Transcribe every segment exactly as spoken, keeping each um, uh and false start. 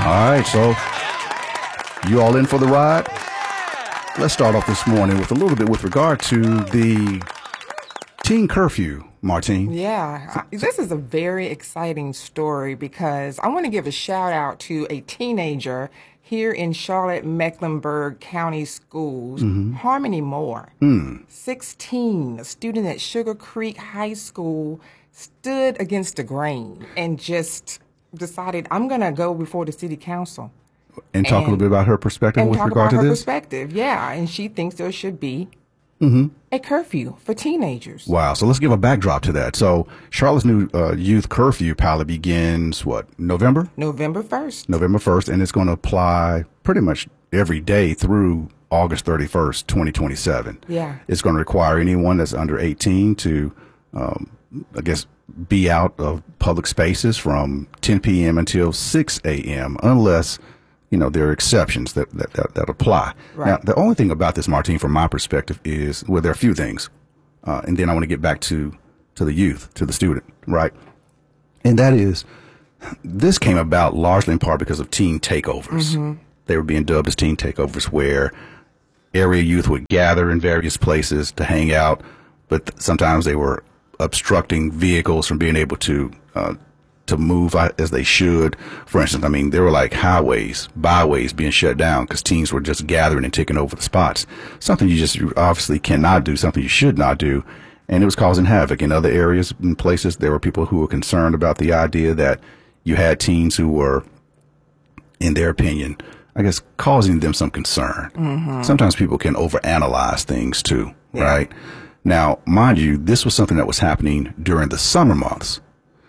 All right, so you all in for the ride? Let's start off this morning with a little bit with regard to the teen curfew, Martine. Yeah, this is a very exciting story because I want to give a shout out to a teenager here in Charlotte Mecklenburg County Schools, mm-hmm. Harmony Moore, mm. sixteen, a student at Sugar Creek High School, stood against the grain and just decided, I'm going to go before the city council. And talk and, a little bit about her perspective with regard to this? her perspective, yeah. And she thinks there should be mm-hmm. a curfew for teenagers. Wow. So let's give a backdrop to that. So Charlotte's new uh, youth curfew pilot begins, what, November? November first. November first. And it's going to apply pretty much every day through August thirty-first, twenty twenty-seven. Yeah. It's going to require anyone that's under eighteen to, um, I guess, be out of public spaces from ten p.m. until six a.m. unless, you know, there are exceptions that, that, that, that apply. Right. Now, the only thing about this, Martine, from my perspective is, well, there are a few things. Uh, and then I want to get back to, to the youth, to the student, right? And that is, this came about largely in part because of teen takeovers. Mm-hmm. They were being dubbed as teen takeovers, where area youth would gather in various places to hang out, but th- sometimes they were obstructing vehicles from being able to uh, to move as they should. For instance, I mean, there were like highways, byways being shut down because teens were just gathering and taking over the spots. Something you just obviously cannot do, something you should not do. And it was causing havoc in other areas and places. There were people who were concerned about the idea that you had teens who were, in their opinion, I guess, causing them some concern. Mm-hmm. Sometimes people can overanalyze things too, yeah. right? Now, mind you, this was something that was happening during the summer months.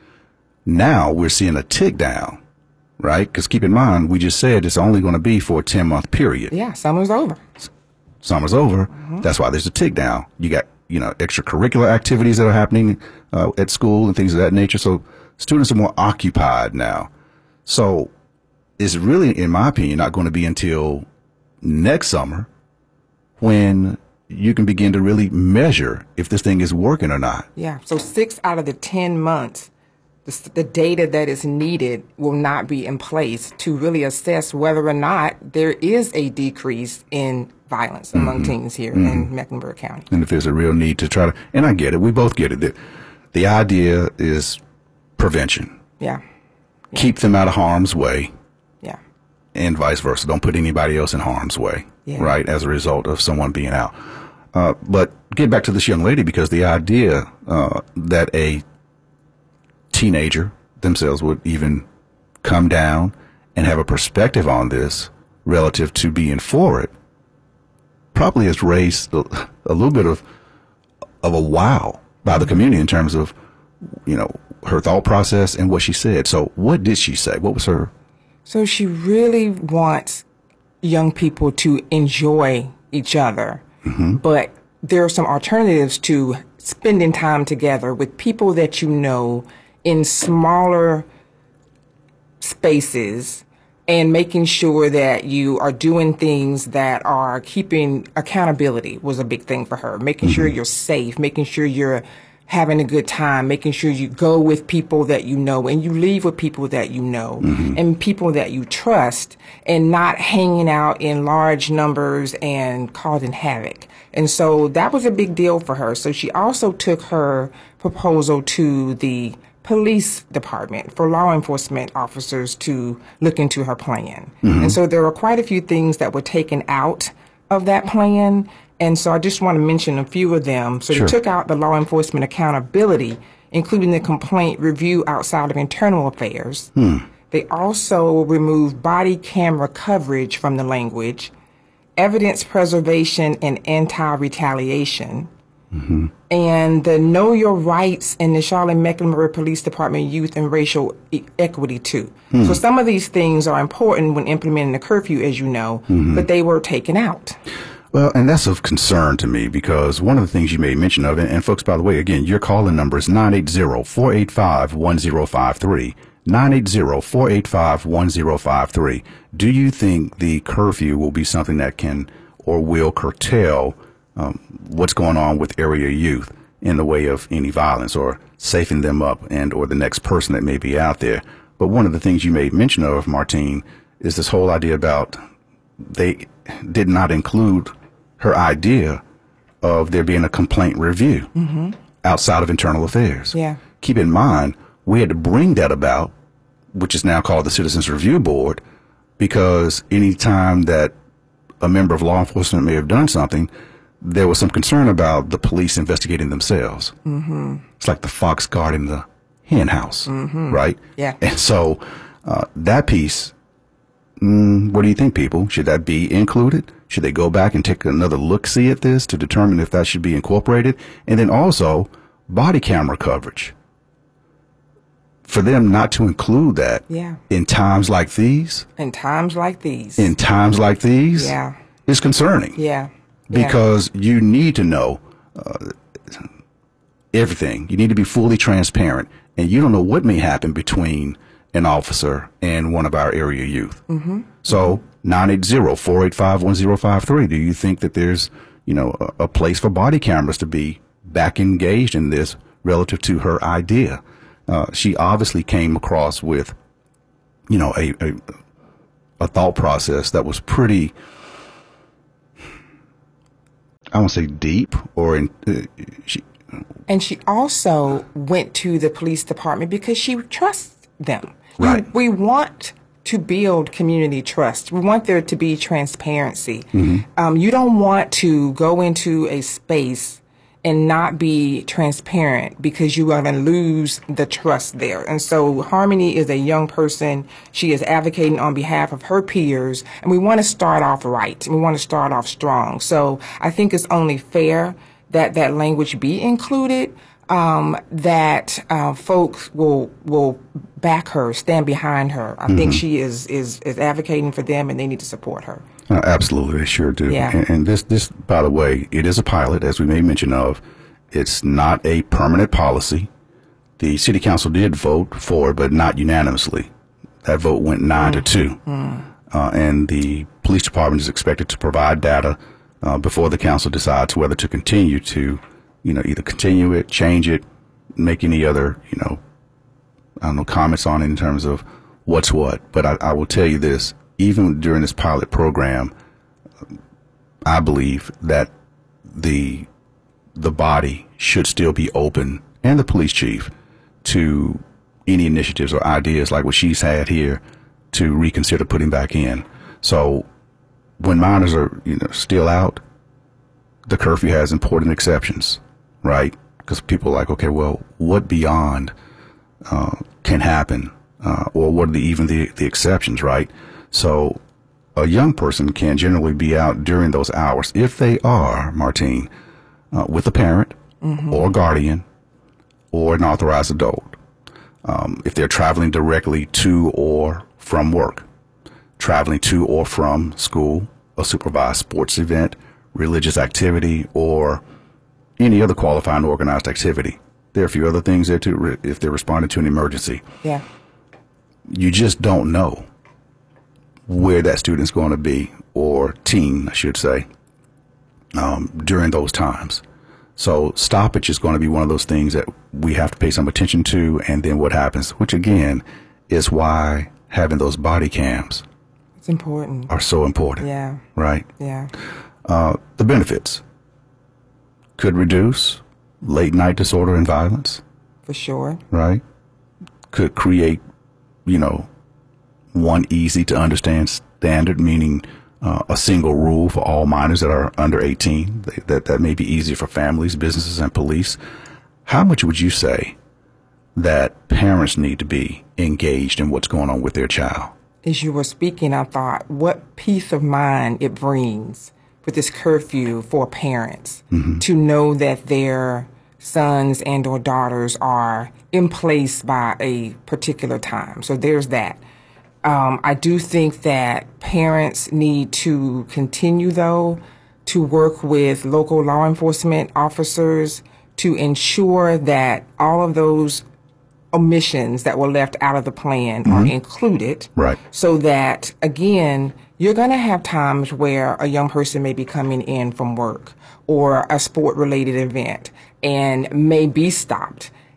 Now we're seeing a tick down, right? Because keep in mind, we just said it's only going to be for a ten-month period. Yeah, summer's over. Summer's over. Mm-hmm. That's why there's a tick down. You got, you know, extracurricular activities that are happening uh, at school and things of that nature. So students are more occupied now. So it's really, in my opinion, not going to be until next summer when you can begin to really measure if this thing is working or not. Yeah. So six out of the ten months, the, the data that is needed will not be in place to really assess whether or not there is a decrease in violence mm-hmm. among teens here mm-hmm. in Mecklenburg County. And if there's a real need to try to, and I get it, we both get it, that the idea is prevention. Yeah. yeah. Keep them out of harm's way. Yeah. And vice versa. Don't put anybody else in harm's way, yeah. right, as a result of someone being out. Uh, but get back to this young lady, because the idea uh, that a teenager themselves would even come down and have a perspective on this relative to being for it probably has raised a, a little bit of of a wow by the community in terms of, you know, her thought process and what she said. So what did she say? What was her? So she really wants young people to enjoy each other. Mm-hmm. But there are some alternatives to spending time together with people that you know in smaller spaces, and making sure that you are doing things that are keeping accountability was a big thing for her. Making mm-hmm. sure you're safe, making sure you're having a good time, making sure you go with people that you know and you leave with people that you know mm-hmm. and people that you trust, and not hanging out in large numbers and causing havoc. And so that was a big deal for her. So she also took her proposal to the police department for law enforcement officers to look into her plan. Mm-hmm. And so there were quite a few things that were taken out of that plan. And so I just want to mention a few of them. So sure. They took out the law enforcement accountability, including the complaint review outside of internal affairs. Hmm. They also removed body camera coverage from the language, evidence preservation and anti-retaliation, mm-hmm. and the Know Your Rights in the Charlotte Mecklenburg Police Department Youth and Racial e- Equity too. Hmm. So some of these things are important when implementing the curfew, as you know, mm-hmm. but they were taken out. Well, and that's of concern to me, because one of the things you made mention of, and, and folks, by the way, again, your call-in number is nine eight zero, four eight five, one zero five three, nine eight zero, four eight five, one zero five three. Do you think the curfew will be something that can or will curtail um, what's going on with area youth in the way of any violence, or safing them up and or the next person that may be out there? But one of the things you made mention of, Martine, is this whole idea about they did not include her idea of there being a complaint review mm-hmm. outside of internal affairs. Yeah. Keep in mind, we had to bring that about, which is now called the Citizens Review Board, because any time that a member of law enforcement may have done something, there was some concern about the police investigating themselves. Mm-hmm. It's like the fox guarding the hen house, mm-hmm. right? Yeah. And so uh, that piece, mm, what do you think, people? Should that be included? Should they go back and take another look-see at this to determine if that should be incorporated? And then also body camera coverage. For them not to include that yeah. in times like these. In times like these. In times like these. Yeah. Is concerning. Yeah. Because yeah. you need to know uh, everything. You need to be fully transparent. And you don't know what may happen between an officer and one of our area youth. Mm-hmm. So nine eight zero, four eight five, one zero five three. Do you think that there's, you know, a, a place for body cameras to be back engaged in this relative to her idea? Uh, she obviously came across with, you know, a, a a thought process that was pretty, I won't say deep or in, uh, she. And she also went to the police department because she trusts them. Right. We, we want to build community trust. We want there to be transparency. Mm-hmm. Um, you don't want to go into a space and not be transparent because you are going to lose the trust there. And so Harmony is a young person. She is advocating on behalf of her peers, and we want to start off right. We want to start off strong. So I think it's only fair that that language be included, um, that uh, folks will will back her, stand behind her. I mm-hmm. think she is, is, is advocating for them, and they need to support her. Uh, absolutely, they sure do. Yeah. And, and this, this, by the way, it is a pilot, as we made mention of. It's not a permanent policy. The city council did vote for it, but not unanimously. That vote went nine mm. to two. Mm. Uh, and the police department is expected to provide data uh, before the council decides whether to continue to, you know, either continue it, change it, make any other, you know, I don't know, comments on it in terms of what's what. But I, I will tell you this. Even during this pilot program, I believe that the the body should still be open, and the police chief, to any initiatives or ideas like what she's had here to reconsider putting back in. So when minors are, you know, still out, the curfew has important exceptions, right? Because people are like, okay, well, what beyond uh, can happen, uh, or what are the, even the, the exceptions, right? So a young person can generally be out during those hours if they are, Martine, uh, with a parent mm-hmm. or guardian or an authorized adult. Um, if they're traveling directly to or from work, traveling to or from school, a supervised sports event, religious activity, or any other qualifying organized activity. There are a few other things there too, if they're responding to an emergency. Yeah. You just don't know where that student's going to be, or teen, I should say, um, during those times. So stoppage is going to be one of those things that we have to pay some attention to, and then what happens, which again is why having those body cams it's important. Are so important. Yeah. Right? Yeah. Uh, the benefits could reduce late night disorder and violence. For sure. Right? Could create, you know, one easy to understand standard, meaning uh, a single rule for all minors that are under eighteen. That that may be easier for families, businesses, and police. How much would you say that parents need to be engaged in what's going on with their child? As you were speaking, I thought, what peace of mind it brings with this curfew for parents mm-hmm. to know that their sons and or daughters are in place by a particular time. So there's that. Um, I do think that parents need to continue, though, to work with local law enforcement officers to ensure that all of those omissions that were left out of the plan mm-hmm. are included. Right. So that, again, you're going to have times where a young person may be coming in from work or a sport-related event and may be stopped.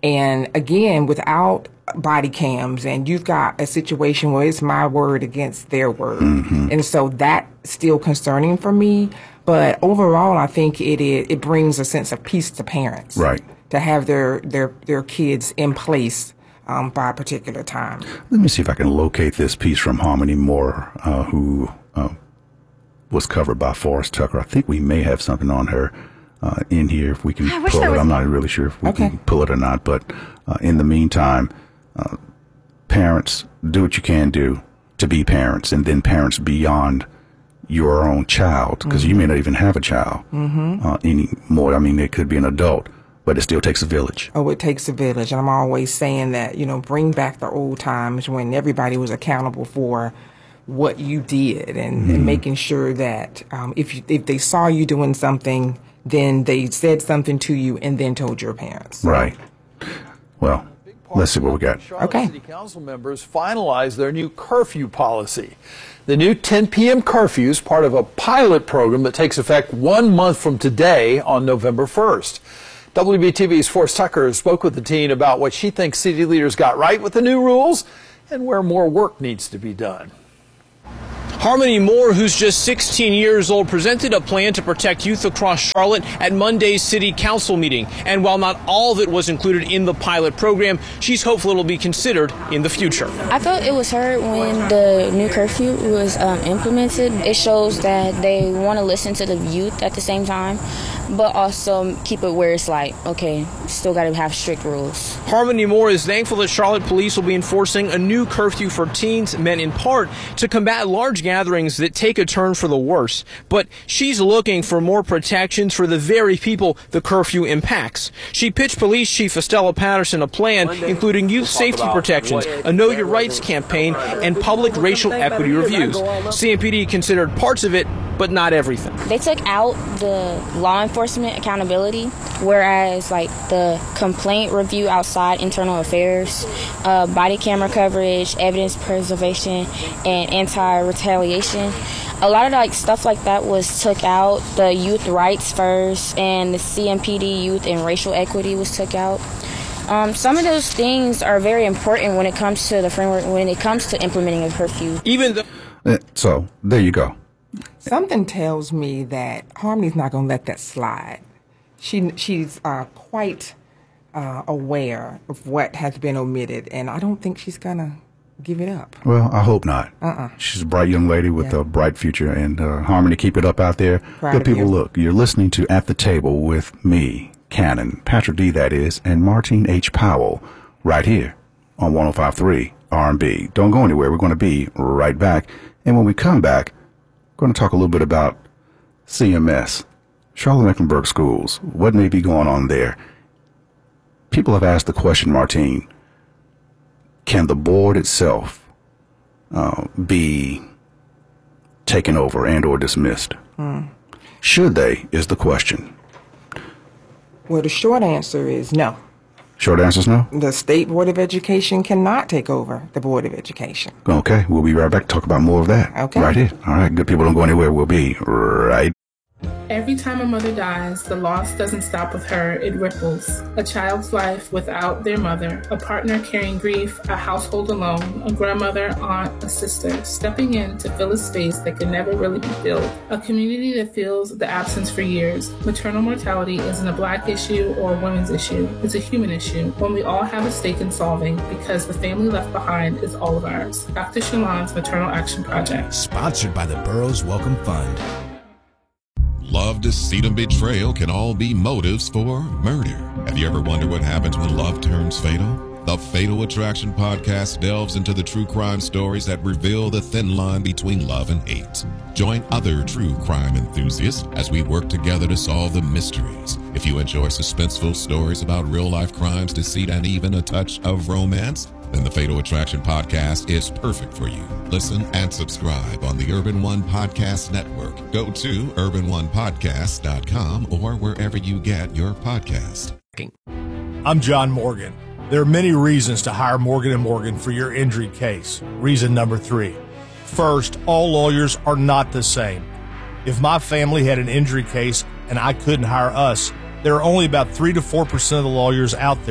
And again, without body cams, and you've got a situation where it's my word against their word. Mm-hmm. And so that's still concerning for me. But overall, I think it is, it brings a sense of peace to parents. Right. To have their, their, their kids in place um, by a particular time. Let me see if I can locate this piece from Harmony Moore, uh, who uh, was covered by Forrest Tucker. I think we may have something on her uh, in here if we can pull it. I'm not really sure if we okay. can pull it or not. But uh, in the meantime, uh, parents, do what you can do to be parents, and then parents beyond your own child, because mm-hmm. you may not even have a child mm-hmm. uh, anymore. I mean, it could be an adult, but it still takes a village. Oh, it takes a village. And I'm always saying that, you know, bring back the old times when everybody was accountable for what you did, and, mm-hmm. and making sure that um, if you, if they saw you doing something, then they said something to you and then told your parents. Right. Well, let's see what we got. Charlotte okay. City Council members finalized their new curfew policy. The new ten p.m. curfew is part of a pilot program that takes effect one month from today on November first. W B T V's Forrest Tucker spoke with the teen about what she thinks city leaders got right with the new rules and where more work needs to be done. Harmony Moore, who's just sixteen years old, presented a plan to protect youth across Charlotte at Monday's city council meeting. And while not all of it was included in the pilot program, she's hopeful it'll be considered in the future. I felt it was heard when the new curfew was um, implemented. It shows that they want to listen to the youth at the same time, but also keep it where it's like, okay, still got to have strict rules. Harmony Moore is thankful that Charlotte police will be enforcing a new curfew for teens, meant in part to combat large gatherings that take a turn for the worse. But she's looking for more protections for the very people the curfew impacts. She pitched Police Chief Estella Patterson a plan including youth safety protections, a Know Your Rights campaign, and public racial equity reviews. C M P D considered parts of it, but not everything. They took out the law enforcement accountability, whereas like the complaint review outside internal affairs, uh, body camera coverage, evidence preservation, and anti-retaliation. A lot of like stuff like that was took out. The youth rights first and the C M P D youth and racial equity was took out. Um, some of those things are very important when it comes to the framework, when it comes to implementing a curfew. Even the- so there you go. Something tells me that Harmony's not going to let that slide. She she's uh, quite uh, aware of what has been omitted, and I don't think she's going to give it up. Well, I hope not. Uh-uh. She's a bright young lady with yeah. a bright future, and uh, Harmony, keep it up out there. Proud Good of people, you. look, you're listening to At the Table with me, Cannon, Patrick D, that is, and Martine H. Powell, right here on one oh five point three R and B. Don't go anywhere. We're going to be right back. And when we come back, we're going to talk a little bit about C M S, Charlotte-Mecklenburg Schools, what may be going on there. People have asked the question, Martine, can the board itself uh, be taken over and or dismissed? Mm. Should they, is the question. Well, the short answer is no. Short answer is no? The State Board of Education cannot take over the Board of Education. Okay, we'll be right back to talk about more of that. Okay. Right here. All right, good people, don't go anywhere. We'll be right. Every time a mother dies, the loss doesn't stop with her, it ripples. A child's life without their mother, a partner carrying grief, a household alone, a grandmother, aunt, a sister, stepping in to fill a space that can never really be filled. A community that feels the absence for years. Maternal mortality isn't a Black issue or a women's issue. It's a human issue, one we all have a stake in solving because the family left behind is all of ours. Doctor Shalon's Maternal Action Project. Sponsored by the Burroughs Welcome Fund. Love, deceit, and betrayal can all be motives for murder. Have you ever wondered what happens when love turns fatal? The Fatal Attraction podcast delves into the true crime stories that reveal the thin line between love and hate. Join other true crime enthusiasts as we work together to solve the mysteries. If you enjoy suspenseful stories about real-life crimes, deceit, and even a touch of romance, then the Fatal Attraction podcast is perfect for you. Listen and subscribe on the Urban One Podcast Network. Go to urban one podcast dot com or wherever you get your podcast. I'm John Morgan. There are many reasons to hire Morgan and Morgan for your injury case. Reason number three. First, all lawyers are not the same. If my family had an injury case and I couldn't hire us, there are only about three to four percent of the lawyers out there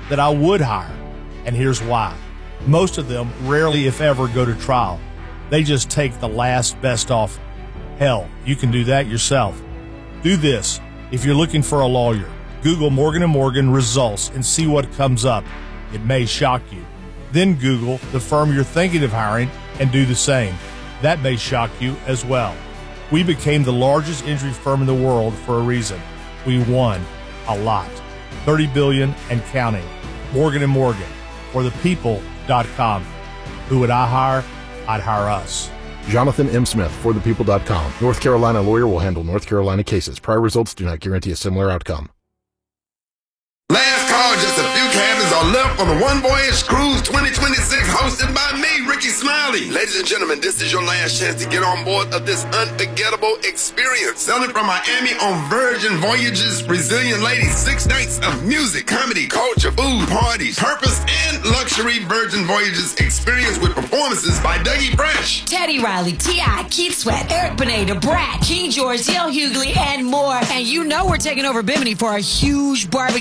that I would hire. And here's why. Most of them rarely, if ever, go to trial. They just take the last best offer. Hell, you can do that yourself. Do this. If you're looking for a lawyer, Google Morgan and Morgan results and see what comes up. It may shock you. Then Google the firm you're thinking of hiring and do the same. That may shock you as well. We became the largest injury firm in the world for a reason. We won a lot. thirty billion dollars and counting. Morgan and Morgan, for the people dot com. Who would I hire? I'd hire us. Jonathan M. Smith, for the people dot com. North Carolina lawyer will handle North Carolina cases. Prior results do not guarantee a similar outcome. Last call, just a few cabins are left on the One Voyage Cruise twenty twenty-six, hosted by me, Ricky Smiley. Ladies and gentlemen, this is your last chance to get on board of this unforgettable experience. Sailing from Miami on Virgin Voyages, resilient ladies, six nights of music, comedy, culture, food, parties, purpose, and luxury. Virgin Voyages experience with performances by Dougie Fresh, Teddy Riley, T I, Keith Sweat, Eric Benet, Brad, King George, Dale Hughley, and more. And you know we're taking over Bimini for a huge barbecue